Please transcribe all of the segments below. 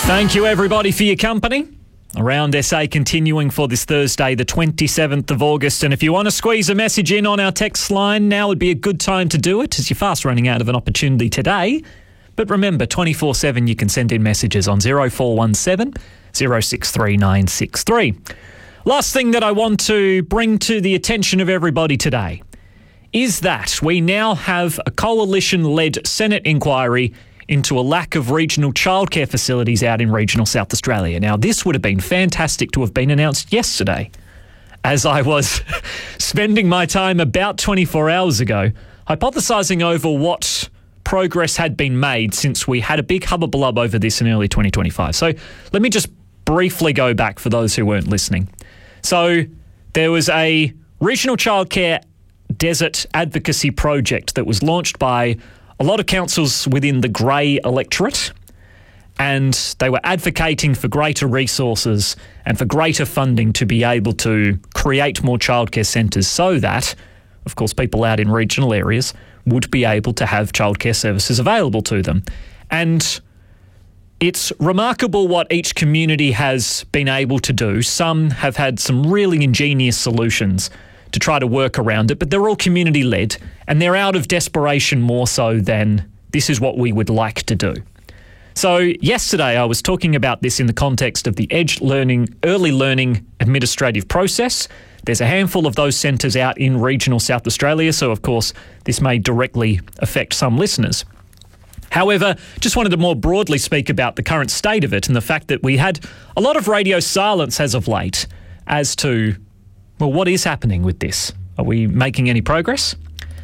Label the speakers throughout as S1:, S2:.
S1: Thank you, everybody, for your company. Around SA continuing for this Thursday, the 27th of August. And if you want to squeeze a message in on our text line, now would be a good time to do it, as you're fast running out of an opportunity today. But remember, 24/7 you can send in messages on 0417 063 963. Last thing that I want to bring to the attention of everybody today is that we now have a coalition-led Senate inquiry into a lack of regional childcare facilities out in regional South Australia. Now, this would have been fantastic to have been announced yesterday, as I was spending my time about 24 hours ago hypothesising over what progress had been made since we had a big hubbubalub over this in early 2025. So let me just briefly go back for those who weren't listening. So there was a regional childcare desert advocacy project that was launched by a lot of councils within the grey electorate, and they were advocating for greater resources and for greater funding to be able to create more childcare centres so that, of course, people out in regional areas would be able to have childcare services available to them. And it's remarkable what each community has been able to do. Some have had some really ingenious solutions to try to work around it, but they're all community-led, and they're out of desperation more so than this is what we would like to do. So yesterday I was talking about this in the context of the Edge Early Learning Administrative Process. There's a handful of those centres out in regional South Australia, so of course this may directly affect some listeners. However, just wanted to more broadly speak about the current state of it and the fact that we had a lot of radio silence as of late as to, well, what is happening with this? Are we making any progress?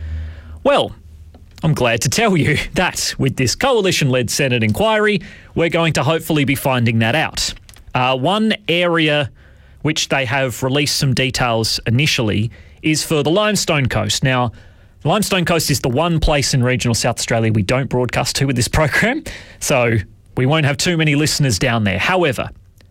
S1: Well, I'm glad to tell you that with this coalition-led Senate inquiry, we're going to hopefully be finding that out. One area which they have released some details initially is for the Limestone Coast. Now, the Limestone Coast is the one place in regional South Australia we don't broadcast to with this program, so we won't have too many listeners down there. However,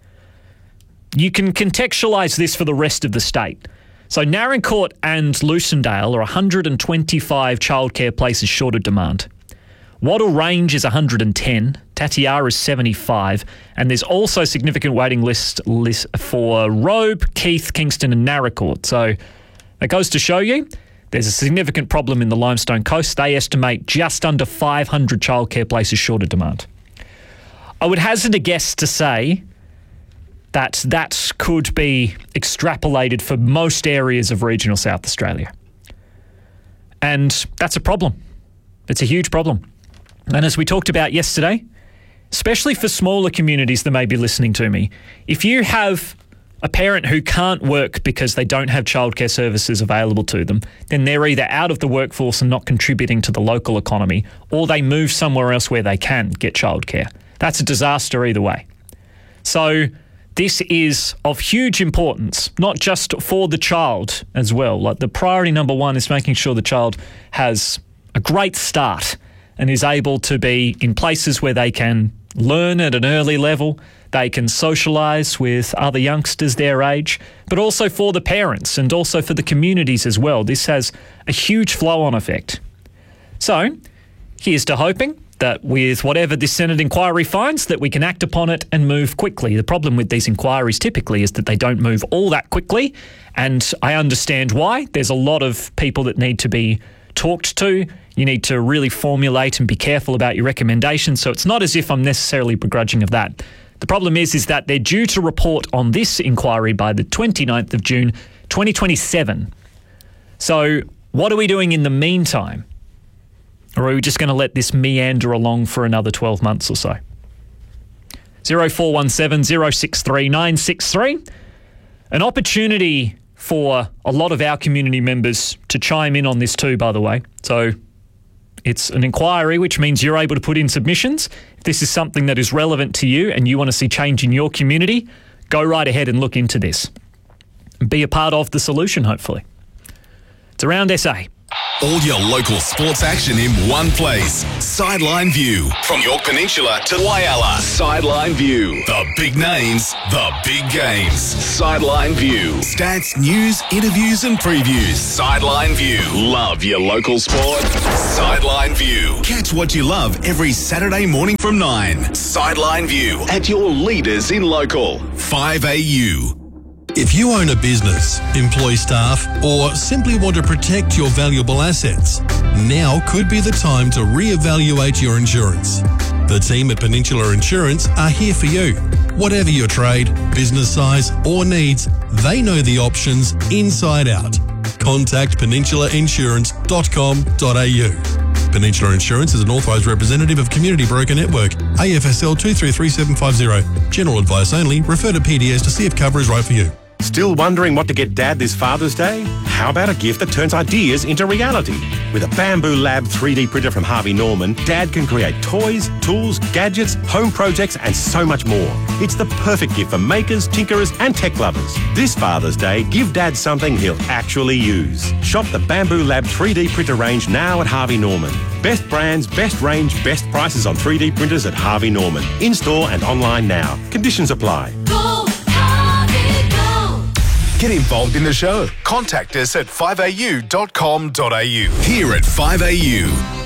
S1: you can contextualise this for the rest of the state. So Narrancourt and Lucendale are 125 childcare places short of demand. Wattle Range is 110, Tatiara is 75, and there's also significant waiting list for Robe, Keith, Kingston and Narrancourt. So that goes to show you there's a significant problem in the Limestone Coast. They estimate just under 500 childcare places short of demand. I would hazard a guess to say that could be extrapolated for most areas of regional South Australia. And that's a problem. It's a huge problem. And as we talked about yesterday, especially for smaller communities that may be listening to me, if you have a parent who can't work because they don't have childcare services available to them, then they're either out of the workforce and not contributing to the local economy, or they move somewhere else where they can get childcare. That's a disaster either way. So this is of huge importance, not just for the child as well. Like, the priority number one is making sure the child has a great start and is able to be in places where they can learn at an early level, they can socialise with other youngsters their age, but also for the parents and also for the communities as well. This has a huge flow-on effect. So here's to hoping that with whatever this Senate inquiry finds, that we can act upon it and move quickly. The problem with these inquiries typically is that they don't move all that quickly, and I understand why. There's a lot of people that need to be talked to. You need to really formulate and be careful about your recommendations, so it's not as if I'm necessarily begrudging of that. The problem is that they're due to report on this inquiry by the 29th of June, 2027. So what are we doing in the meantime? Or are we just going to let this meander along for another 12 months or so? 0417 063 963. An opportunity for a lot of our community members to chime in on this too, by the way. So it's an inquiry, which means you're able to put in submissions. If this is something that is relevant to you and you want to see change in your community, go right ahead and look into this and be a part of the solution, hopefully. It's Around SA
S2: All your local sports action in one place. Sideline View. From York Peninsula to Whyalla. Sideline View. The big names, the big games. Sideline View. Stats, news, interviews and previews. Sideline View. Love your local sport? Sideline View. Catch what you love every Saturday morning from 9. Sideline View. At your leaders in local. 5AU.
S3: If you own a business, employ staff, or simply want to protect your valuable assets, now could be the time to reevaluate your insurance. The team at Peninsula Insurance are here for you. Whatever your trade, business size, or needs, they know the options inside out. Contact peninsulainsurance.com.au. Peninsula Insurance is an authorised representative of Community Broker Network, AFSL 233750. General advice only. Refer to PDS to see if cover is right for you.
S4: Still wondering what to get Dad this Father's Day? How about a gift that turns ideas into reality? With a Bamboo Lab 3D printer from Harvey Norman, Dad can create toys, tools, gadgets, home projects and so much more. It's the perfect gift for makers, tinkerers and tech lovers. This Father's Day, give Dad something he'll actually use. Shop the Bamboo Lab 3D printer range now at Harvey Norman. Best brands, best range, best prices on 3D printers at Harvey Norman. In-store and online now. Conditions apply.
S2: Get involved in the show. Contact us at 5au.com.au. Here at 5AU,